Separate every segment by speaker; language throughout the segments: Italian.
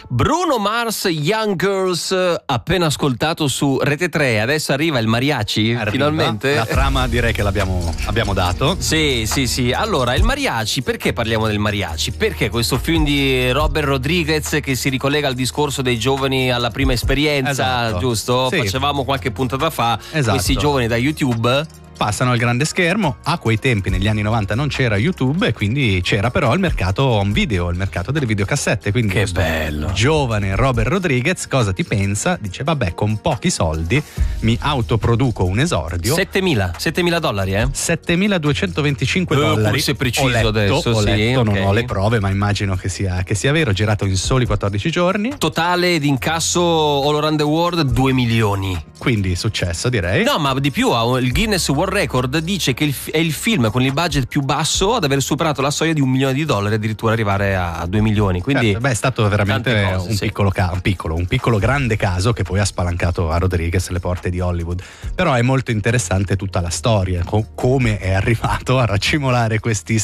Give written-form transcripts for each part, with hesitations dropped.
Speaker 1: Bruno Mars, Young Girls, appena ascoltato su Rete 3. Adesso arriva il mariachi, finalmente.
Speaker 2: La trama direi che abbiamo dato.
Speaker 1: Sì. Allora, il mariachi, perché parliamo del mariachi? Perché questo film di Robert Rodriguez che si ricollega al discorso dei giovani alla prima esperienza,
Speaker 2: esatto.
Speaker 1: Giusto?
Speaker 2: Sì.
Speaker 1: Facevamo qualche puntata fa,
Speaker 2: esatto.
Speaker 1: Questi giovani da YouTube
Speaker 2: passano al grande schermo. A quei tempi, negli anni 90, non c'era YouTube e quindi c'era però il mercato home video, il mercato delle videocassette. Quindi
Speaker 1: che bello.
Speaker 2: Giovane Robert Rodriguez cosa ti pensa? Dice vabbè, con pochi soldi mi autoproduco un esordio.
Speaker 1: $7.000,
Speaker 2: $7.225.
Speaker 1: Forse è preciso adesso,
Speaker 2: ho letto,
Speaker 1: ok.
Speaker 2: non ho le prove, ma immagino che sia vero. Girato in soli 14 giorni.
Speaker 1: Totale di incasso all around the world 2 milioni.
Speaker 2: Quindi successo, direi.
Speaker 1: No, ma di più, il Guinness World Record dice che è il film con il budget più basso ad aver superato la soglia di $1 milione, addirittura arrivare a 2 milioni. Quindi
Speaker 2: certo, è stato veramente
Speaker 1: cose,
Speaker 2: un piccolo grande caso che poi ha spalancato a Rodriguez le porte di Hollywood. Però è molto interessante tutta la storia, come è arrivato a raccimolare questi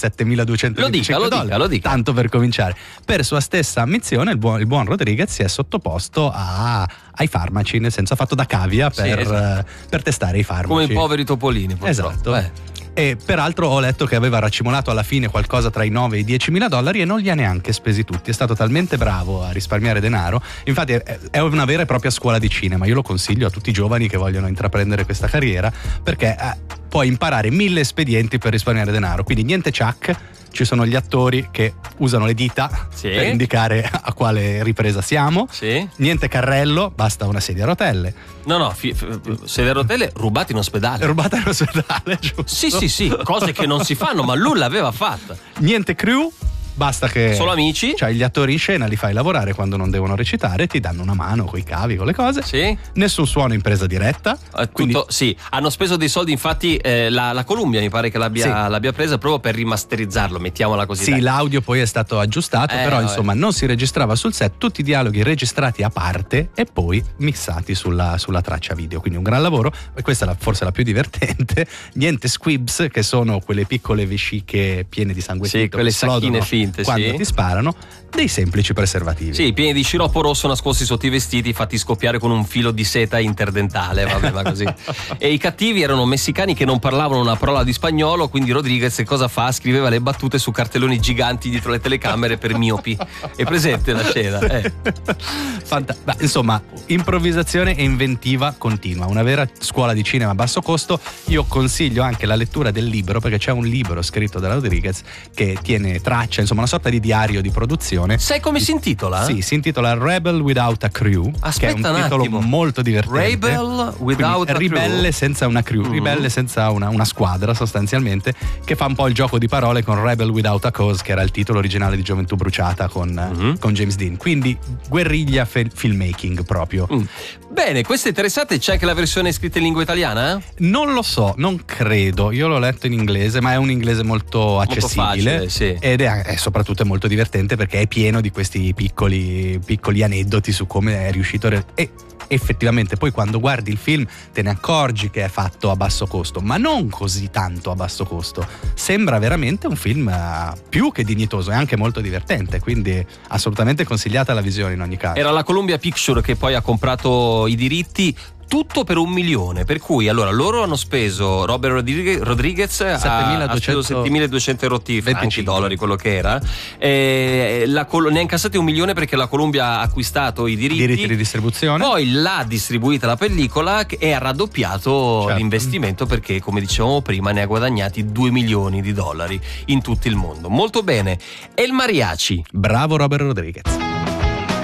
Speaker 2: $7.225.
Speaker 1: Lo dica.
Speaker 2: Tanto per cominciare. Per sua stessa ammissione, il buon Rodriguez si è sottoposto ai farmaci, nel senso ha fatto da cavia per testare i farmaci.
Speaker 1: Come i poveri topolini, purtroppo.
Speaker 2: Esatto. E peraltro ho letto che aveva raccimolato alla fine qualcosa tra i $9 e i $10.000 e non li ha neanche spesi tutti. È stato talmente bravo a risparmiare denaro. Infatti è una vera e propria scuola di cinema. Io lo consiglio a tutti i giovani che vogliono intraprendere questa carriera, perché puoi imparare 1000 espedienti per risparmiare denaro. Quindi niente ciak. Ci sono gli attori che usano le dita per indicare a quale ripresa siamo. Niente carrello, basta una sedia a rotelle.
Speaker 1: No, sedia a rotelle rubate in ospedale.
Speaker 2: Rubata in ospedale, giusto?
Speaker 1: Sì, cose che non si fanno, ma lui l'aveva fatta.
Speaker 2: Niente crew. Basta che
Speaker 1: solo amici,
Speaker 2: cioè gli attori in scena li fai lavorare quando non devono recitare, ti danno una mano coi cavi, con le cose.
Speaker 1: Sì.
Speaker 2: Nessun suono in presa diretta.
Speaker 1: Quindi sì, hanno speso dei soldi, infatti la Columbia mi pare che l'abbia presa proprio per rimasterizzarlo, mettiamola così.
Speaker 2: Sì, l'audio poi è stato aggiustato, però insomma non si registrava sul set, tutti i dialoghi registrati a parte e poi mixati sulla traccia video. Quindi un gran lavoro, e questa è forse la più divertente. Niente squibs, che sono quelle piccole vesciche piene di sanguetto,
Speaker 1: quelle sacchine finte
Speaker 2: quando ti sparano, dei semplici preservativi.
Speaker 1: Sì, pieni di sciroppo rosso nascosti sotto i vestiti, fatti scoppiare con un filo di seta interdentale, vabbè, ma così. E i cattivi erano messicani che non parlavano una parola di spagnolo, quindi Rodriguez cosa fa? Scriveva le battute su cartelloni giganti dietro le telecamere per miopi. È presente la scena?
Speaker 2: Insomma, improvvisazione e inventiva continua, una vera scuola di cinema a basso costo. Io consiglio anche la lettura del libro, perché c'è un libro scritto da Rodriguez che tiene traccia, insomma una sorta di diario di produzione.
Speaker 1: Sai come si intitola?
Speaker 2: Sì, si intitola Rebel Without a Crew.
Speaker 1: Aspetta,
Speaker 2: che è un titolo molto divertente.
Speaker 1: Rebel Without a Crew.
Speaker 2: Ribelle senza una crew, ribelle senza una squadra, sostanzialmente, che fa un po' il gioco di parole con Rebel Without a Cause, che era il titolo originale di Gioventù Bruciata con James Dean. Quindi guerriglia filmmaking proprio.
Speaker 1: Bene, questa è interessante. C'è anche la versione scritta in lingua italiana?
Speaker 2: Non lo so, non credo. Io l'ho letto in inglese, ma è un inglese molto accessibile,
Speaker 1: facile, sì.
Speaker 2: Ed è soprattutto molto divertente, perché è pieno di questi piccoli aneddoti su come è riuscito e effettivamente poi quando guardi il film te ne accorgi che è fatto a basso costo, ma non così tanto a basso costo. Sembra veramente un film più che dignitoso e anche molto divertente, quindi assolutamente consigliata la visione in ogni caso.
Speaker 1: Era la Columbia Pictures che poi ha comprato i diritti, tutto per $1 milione, per cui allora loro hanno speso, Robert Rodriguez ha speso $7.200 franchi, dollari, quello che era, ne ha incassati $1 milione perché la Columbia ha acquistato i diritti
Speaker 2: di distribuzione,
Speaker 1: poi l'ha distribuita la pellicola e ha raddoppiato l'investimento, perché come dicevamo prima ne ha guadagnati $2 milioni in tutto il mondo. Molto bene. E il mariachi?
Speaker 2: Bravo Robert Rodriguez.